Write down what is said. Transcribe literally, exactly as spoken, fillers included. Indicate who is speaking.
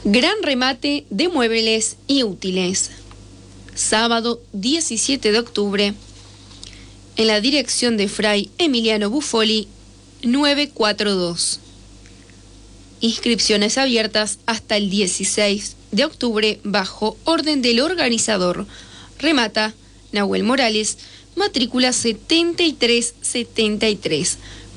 Speaker 1: Gran remate de muebles y útiles. Sábado diecisiete de octubre, en la dirección de Fray Emiliano Buffoli, novecientos cuarenta y dos. Inscripciones abiertas hasta el dieciséis de octubre bajo orden del organizador. Remata Nahuel Morales, matrícula setenta y tres setenta y tres.